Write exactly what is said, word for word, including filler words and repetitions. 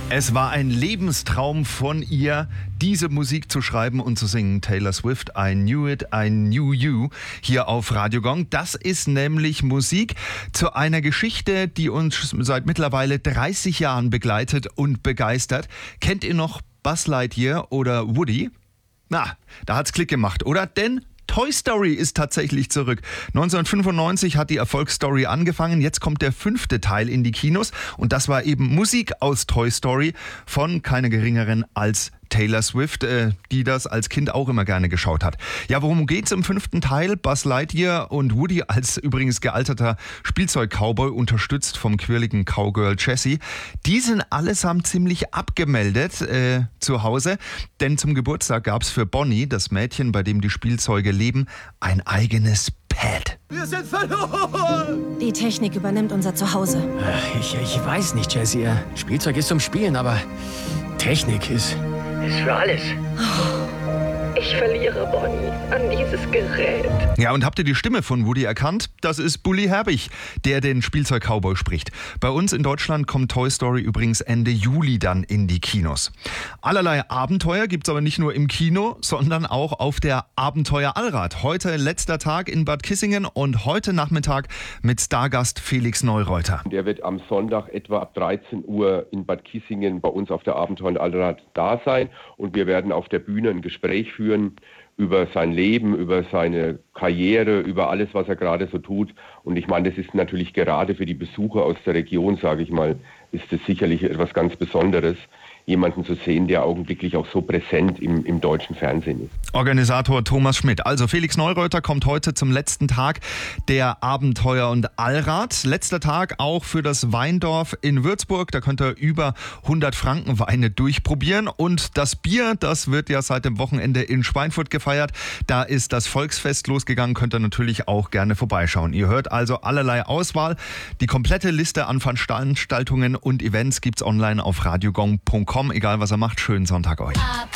Es war ein Lebenstraum von ihr, diese Musik zu schreiben und zu singen. Taylor Swift, I Knew It, I Knew You, hier auf Radio Gong. Das ist nämlich Musik zu einer Geschichte, die uns seit mittlerweile dreißig Jahren begleitet und begeistert. Kennt ihr noch Buzz Lightyear oder Woody? Na, da hat's Klick gemacht, oder? Denn Toy Story ist tatsächlich zurück. neunzehnhundertfünfundneunzig hat die Erfolgsstory angefangen. Jetzt kommt der fünfte Teil in die Kinos. Und das war eben Musik aus Toy Story von keiner geringeren als Taylor Swift, äh, die das als Kind auch immer gerne geschaut hat. Ja, worum geht's im fünften Teil? Buzz Lightyear und Woody als übrigens gealterter Spielzeug-Cowboy, unterstützt vom quirligen Cowgirl Jessie. Die sind allesamt ziemlich abgemeldet äh, zu Hause, denn zum Geburtstag gab's für Bonnie, das Mädchen, bei dem die Spielzeuge leben, ein eigenes Pad. Wir sind verloren! Die Technik übernimmt unser Zuhause. Ich, ich weiß nicht, Jessie. Spielzeug ist zum Spielen, aber Technik ist... Ist für alles. Ich verliere Bonnie an dieses Gerät. Ja, und habt ihr die Stimme von Woody erkannt? Das ist Bully Herbig, der den Spielzeug-Cowboy spricht. Bei uns in Deutschland kommt Toy Story übrigens Ende Juli dann in die Kinos. Allerlei Abenteuer gibt's aber nicht nur im Kino, sondern auch auf der Abenteuer Allrad. Heute letzter Tag in Bad Kissingen und heute Nachmittag mit Stargast Felix Neureuter. Der wird am Sonntag etwa ab dreizehn Uhr in Bad Kissingen bei uns auf der Abenteuer Allrad da sein und wir werden auf der Bühne ein Gespräch führen über sein Leben, über seine Karriere, über alles, was er gerade so tut. Und ich meine, das ist natürlich gerade für die Besucher aus der Region, sage ich mal, ist das sicherlich etwas ganz Besonderes, jemanden zu sehen, der augenblicklich auch so präsent im, im deutschen Fernsehen ist. Organisator Thomas Schmidt. Also Felix Neureuter kommt heute zum letzten Tag der Abenteuer und Allrad. Letzter Tag auch für das Weindorf in Würzburg. Da könnt ihr über hundert Franken Weine durchprobieren. Und das Bier, das wird ja seit dem Wochenende in Schweinfurt gefeiert. Da ist das Volksfest losgegangen. Könnt ihr natürlich auch gerne vorbeischauen. Ihr hört also allerlei Auswahl. Die komplette Liste an Veranstaltungen und Events gibt's online auf radiogong punkt com. Egal was er macht, schönen Sonntag euch.